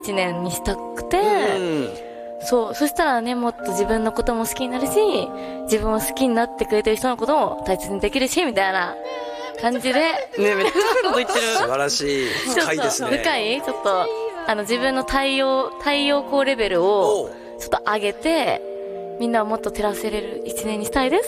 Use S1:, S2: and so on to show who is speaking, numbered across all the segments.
S1: 1年にしたくて、そしたらね、もっと自分のことも好きになるし、自分を好きになってくれてる人のことも大切にできるし、みたいな感じで、ね、めっちゃこと言ってる。
S2: 素晴らしい。深いですね。
S1: 深い？ちょっと、自分の太陽光レベルを、ちょっと上げて、みんなをもっと照らせれる1年にしたいです。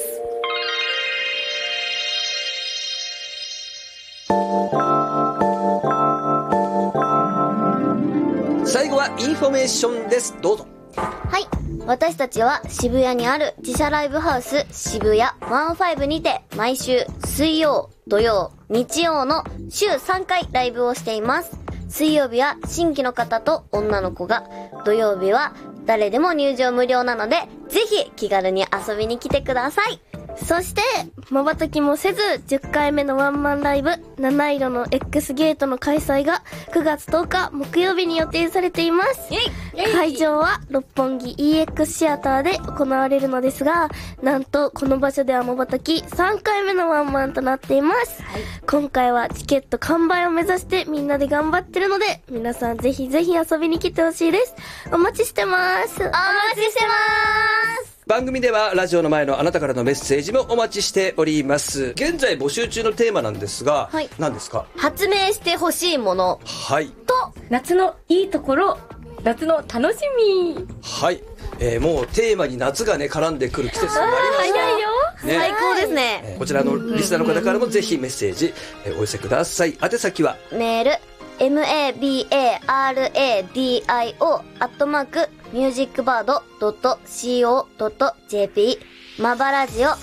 S2: 最後はインフォメーションです。どうぞ。
S3: はい。私たちは渋谷にある自社ライブハウス渋谷15にて毎週水曜、土曜、日曜の週3回ライブをしています。水曜日は新規の方と女の子が、土曜日は誰でも入場無料なので、ぜひ気軽に遊びに来てください。そして、瞬きもせず10回目のワンマンライブ、七色の X ゲートの開催が9月10日木曜日に予定されています。会場は六本木 EX シアターで行われるのですが、なんとこの場所では瞬き3回目のワンマンとなっています。今回はチケット完売を目指してみんなで頑張ってるので、皆さんぜひぜひ遊びに来てほしいです。お待ちしてます。お待ちしてます。
S2: 番組ではラジオの前のあなたからのメッセージもお待ちしております。現在募集中のテーマなんですが、はい、何ですか？
S3: 発明してほしいもの。
S2: はい。
S1: と、夏のいいところ、夏の楽しみ。
S2: はい。もうテーマに夏がね、絡んでくる季節になりました。
S3: 早いよ。
S2: ね、
S3: 最高ですね。
S2: こちらのリスナーの方からもぜひメッセージ、お寄せください。宛先は
S3: メール、mabaradio@musicbird.co.jp マバラジオ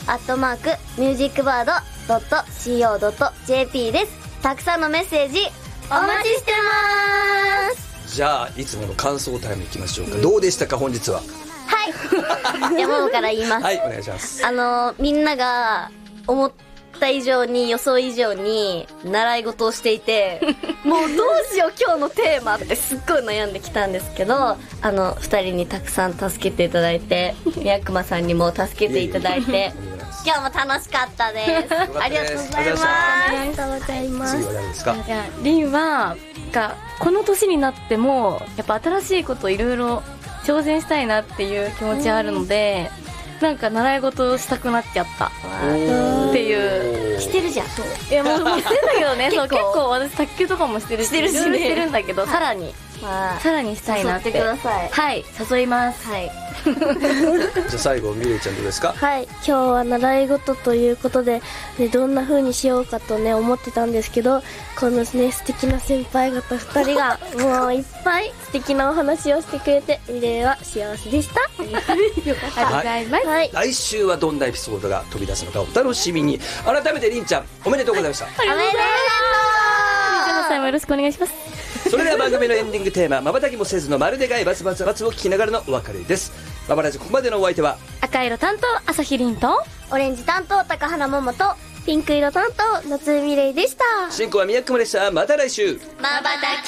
S3: @musicbird.co.jp です。たくさんのメッセージお待ちしてます。
S2: じゃあいつもの感想タイムいきましょうか。どうでしたか本日は？
S3: はい。山本から言います。
S2: はい、お願いします。
S3: みんなが思った以上に予想以上に習い事をしていてもうどうしよう今日のテーマってすっごい悩んできたんですけど、二人にたくさん助けていただいて、宮熊さんにも助けていただいて今日も楽しかったです。ありがとうございます。ありがとうございます。
S2: 次は誰ですか？
S1: リンはこの年になってもやっぱ新しいこといろいろ挑戦したいなっていう気持ちあるので、なんか習い事をしたくなっちゃったっていう。
S3: してるじゃん。
S1: いやもうしてるんだけどね。そう結構私卓球とかもしてるし、いろいろしてるんだけど、さらにしたいなって。
S3: 誘ってください。
S1: はい、誘います。はい。
S2: じゃあ最後ミレイちゃんどうですか？
S4: はい、今日は習い事ということで、ね、どんな風にしようかとね思ってたんですけど、このね素敵な先輩方2人がもういっぱい素敵なお話をしてくれて、ミレイは幸せでした。ありがとうございます。はい、
S2: 来週はどんなエピソードが飛び出すのかお楽しみに。改めてりんちゃんおめでとうございました。
S3: おめでとう。りんち
S1: ゃんさんもよろしくお願いします。
S2: それでは番組のエンディングテーマ、瞬きもせずのまるでがいバツバツバツを聞きながらのお別れです。マバラジここまでのお相手は
S1: 赤色担当朝日凛と
S3: オレンジ担当高原桃と
S4: ピンク色担当夏井ミレイでした。
S2: 進行は宮久間でした。また来週。
S3: まばたき